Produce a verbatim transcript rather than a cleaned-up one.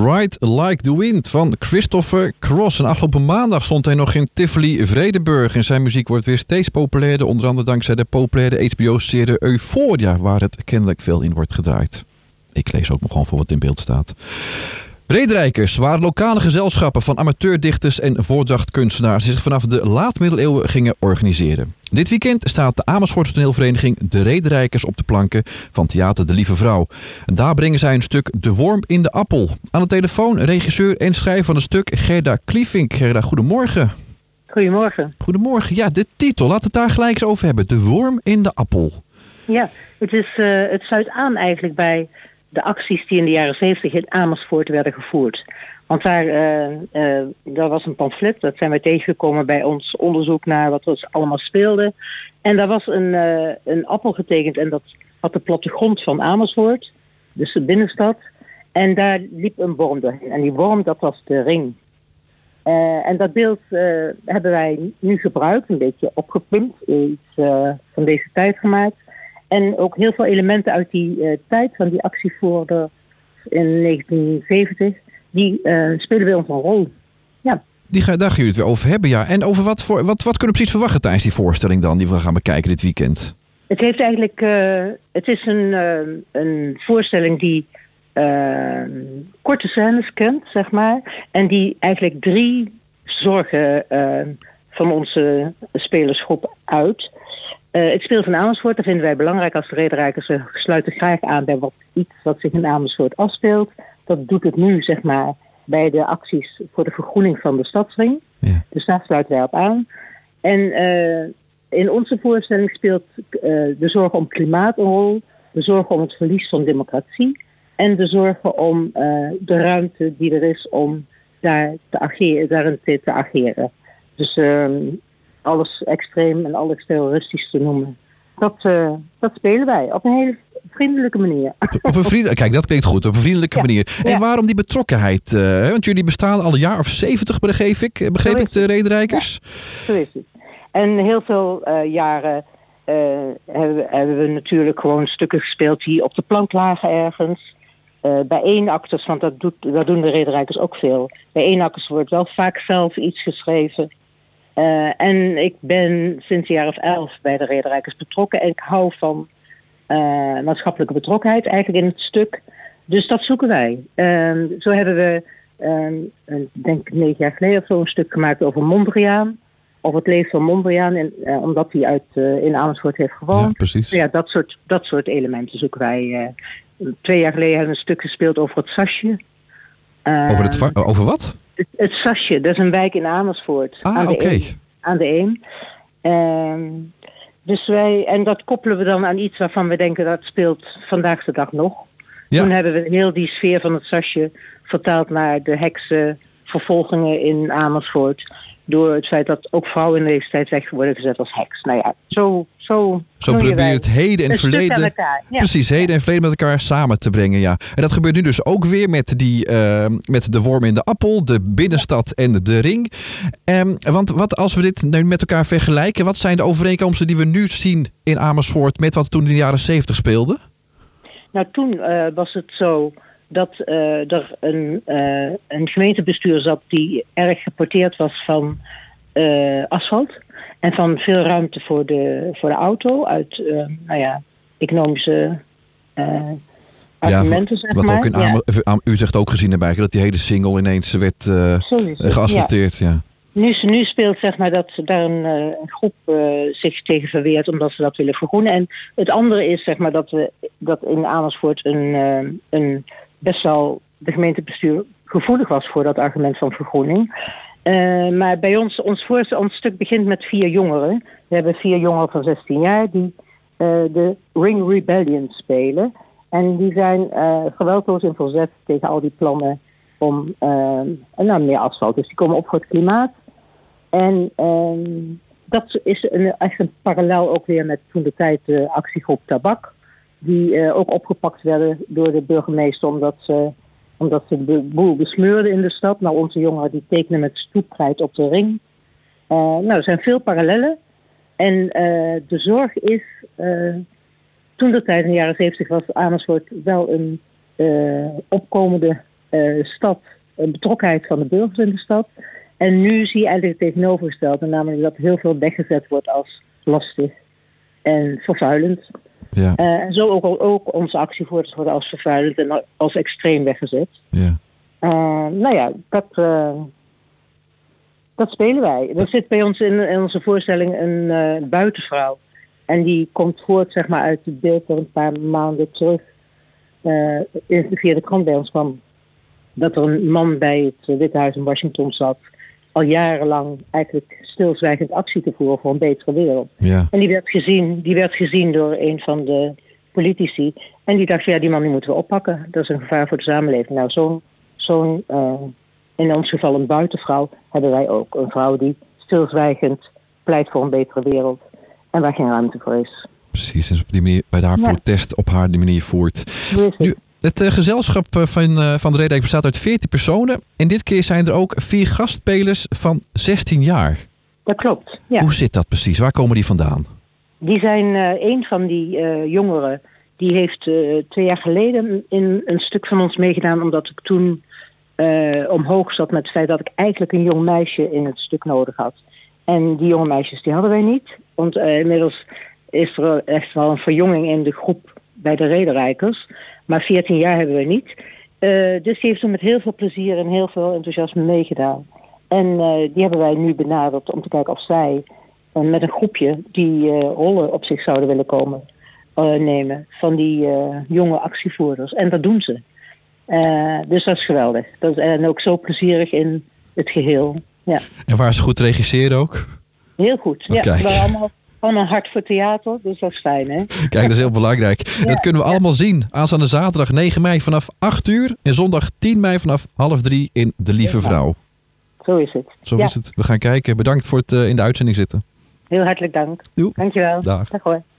Ride Like the Wind van Christopher Cross. En afgelopen maandag stond hij nog in Tivoli Vredenburg. En zijn muziek wordt weer steeds populairder. Onder andere dankzij de populaire H B O-serie Euphoria, waar het kennelijk veel in wordt gedraaid. Ik lees ook nog gewoon voor wat in beeld staat. Rederijkers waren lokale gezelschappen van amateurdichters en voordrachtkunstenaars die zich vanaf de laat-middeleeuwen gingen organiseren. Dit weekend staat de Amersfoortse toneelvereniging De Rederijkers op de planken van Theater De Lieve Vrouw. En daar brengen zij een stuk De Worm in de Appel. Aan de telefoon regisseur en schrijver van het stuk Gerda Kliefink. Gerda, goedemorgen. Goedemorgen. Goedemorgen. Ja, de titel, laten we het daar gelijk eens over hebben. De Worm in de Appel. Ja, het, is, uh, het sluit aan eigenlijk bij de acties die in de jaren zeventig in Amersfoort werden gevoerd. Want daar, uh, uh, daar was een pamflet, dat zijn wij tegengekomen bij ons onderzoek naar wat er allemaal speelde. En daar was een, uh, een appel getekend en dat had de plattegrond van Amersfoort, dus de binnenstad. En daar liep een worm doorheen. En die worm, dat was de ring. Uh, en dat beeld uh, hebben wij nu gebruikt, een beetje opgepimpt, iets uh, van deze tijd gemaakt. En ook heel veel elementen uit die uh, tijd van die actievoerder in negentien zeventig, die uh, spelen bij ons een rol. Ja. Die ga, daar gaan jullie het weer over hebben, ja. En over wat, voor, wat, wat kunnen we precies verwachten tijdens die voorstelling dan, die we gaan bekijken dit weekend? Het heeft eigenlijk, uh, het is een, uh, een voorstelling die uh, korte scènes kent, zeg maar. En die eigenlijk drie zorgen uh, van onze spelersgroep uit. Uh, het speel van Amersfoort, dat vinden wij belangrijk als de rederijkers. We sluiten graag aan bij wat iets wat zich in Amersfoort afspeelt. Dat doet het nu, zeg maar, bij de acties voor de vergroening van de stadsring. Ja. Dus daar sluiten wij op aan. En uh, in onze voorstelling speelt uh, de zorg om klimaat een rol, de zorg om het verlies van democratie en de zorgen om uh, de ruimte die er is om daar te ageren, daarin te, te ageren. Dus uh, alles extreem en alles terroristisch te noemen. Dat, uh, dat spelen wij op een hele vriendelijke manier. Op een vriend... Kijk, dat klinkt goed. Op een vriendelijke ja. manier. En ja. waarom die betrokkenheid? Uh, want jullie bestaan al een jaar of zeventig, begreep ik, begreep ik de Rederijkers? Ja, zo is het. En heel veel uh, jaren uh, hebben, hebben we natuurlijk gewoon stukken gespeeld die op de plank lagen ergens. Uh, bij eenakters, want dat, doet, dat doen de Rederijkers ook veel. Bij eenakters wordt wel vaak zelf iets geschreven. Uh, en ik ben sinds een jaar of elf bij de Rederijkers betrokken en ik hou van uh, maatschappelijke betrokkenheid eigenlijk in het stuk. Dus dat zoeken wij. Uh, zo hebben we, uh, denk ik negen jaar geleden of zo, een stuk gemaakt over Mondriaan. Of het leven van Mondriaan, en, uh, omdat hij uit, uh, in Amersfoort heeft gewoond. Ja, precies. Ja, dat soort, dat soort elementen zoeken wij. Uh, twee jaar geleden hebben we een stuk gespeeld over het Sasje. Uh, over, het va- over wat? Het, het Sasje, dat is een wijk in Amersfoort. Ah, oké. Okay. Aan de Eem. Um, dus wij, en dat koppelen we dan aan iets waarvan we denken dat speelt vandaag de dag nog. Ja. Toen hebben we heel die sfeer van het Sasje vertaald naar de heksenvervolgingen in Amersfoort. Door het feit dat ook vrouwen in deze tijd weg worden gezet als heks. Nou ja, zo... Zo, zo probeer je het heden en het verleden, ja. precies, heden en verleden met elkaar samen te brengen, ja. En dat gebeurt nu dus ook weer met die, uh, met de worm in de appel, de binnenstad en de ring. Um, want wat als we dit nu met elkaar vergelijken, wat zijn de overeenkomsten die we nu zien in Amersfoort met wat toen in de jaren zeventig speelde? Nou, toen uh, was het zo dat uh, er een, uh, een gemeentebestuur zat die erg geporteerd was van uh, asfalt. En van veel ruimte voor de, voor de auto uit uh, nou ja, economische uh, argumenten, ja, zeg wat maar. Ook in Amer, ja. U zegt ook gezien erbij dat die hele single ineens werd uh, geasfalteerd. Ja. Ja. Nu, nu speelt zeg maar dat daar een, een groep uh, zich tegen verweert omdat ze dat willen vergroenen. En het andere is zeg maar dat we dat in Amersfoort een, uh, een best wel de gemeentebestuur gevoelig was voor dat argument van vergroening. Uh, maar bij ons, ons voorste ons stuk begint met vier jongeren. We hebben vier jongeren van zestien jaar die uh, de Ring Rebellion spelen. En die zijn uh, geweldloos in verzet tegen al die plannen om uh, nou, meer asfalt. Dus die komen op voor het klimaat. En uh, dat is een, echt een parallel ook weer met toen de tijd de actiegroep Tabak. Die uh, ook opgepakt werden door de burgemeester omdat ze... omdat ze de boel besmeurden in de stad. Nou, onze jongeren die tekenen met stoeprijd op de ring. Uh, nou, er zijn veel parallellen. En uh, de zorg is... Uh, toen de tijd in de jaren zeventig was Amersfoort wel een uh, opkomende uh, stad, een betrokkenheid van de burgers in de stad. En nu zie je eigenlijk het tegenovergestelde, namelijk dat heel veel weggezet wordt als lastig en vervuilend. Ja. Uh, en zo ook, ook onze actievoerders worden als vervuilend en als extreem weggezet. Ja. Uh, nou ja, dat, uh, dat spelen wij. Er zit bij ons in, in onze voorstelling een uh, buitenvrouw. En die komt voort zeg maar, uit het beeld dat een paar maanden terug uh, via de krant bij ons kwam. Dat er een man bij het Witte Huis in Washington zat. Al jarenlang eigenlijk stilzwijgend actie te voeren voor een betere wereld. Ja. En die werd gezien, die werd gezien door een van de politici. En die dacht, ja, die man die moeten we oppakken. Dat is een gevaar voor de samenleving. Nou, zo'n, zo'n uh, in ons geval een buitenvrouw, hebben wij ook. Een vrouw die stilzwijgend pleit voor een betere wereld. En waar geen ruimte voor is. Precies, en op die manier bij haar ja. protest op haar die manier voert. Nu, het uh, gezelschap van, uh, van de Reedijk bestaat uit veertien personen. En dit keer zijn er ook vier gastspelers van zestien jaar. Dat klopt, ja. Hoe zit dat precies? Waar komen die vandaan? Die zijn, uh, een van die uh, jongeren, die heeft uh, twee jaar geleden in een stuk van ons meegedaan. Omdat ik toen uh, omhoog zat met het feit dat ik eigenlijk een jong meisje in het stuk nodig had. En die jonge meisjes die hadden wij niet. Want uh, inmiddels is er echt wel een verjonging in de groep bij de Rederijkers. Maar veertien jaar hebben we niet. Uh, dus die heeft toen met heel veel plezier en heel veel enthousiasme meegedaan. En uh, die hebben wij nu benaderd om te kijken of zij uh, met een groepje die uh, rollen op zich zouden willen komen uh, nemen. Van die uh, jonge actievoerders. En dat doen ze. Uh, dus dat is geweldig. Dat is, en ook zo plezierig in het geheel. Ja. En waar is het goed te regisseren ook? Heel goed. Oh, ja, we hebben allemaal, allemaal hard voor theater, dus dat is fijn, hè? Kijk, dat is heel belangrijk. Ja, dat kunnen we ja. allemaal zien. Aanstaande zaterdag negen mei vanaf acht uur en zondag tien mei vanaf half drie in De Lieve ja. Vrouw. Zo is het. Zo ja. is het. We gaan kijken. Bedankt voor het uh, in de uitzending zitten. Heel hartelijk dank. Doei. Dankjewel. Dag. Dag hoor.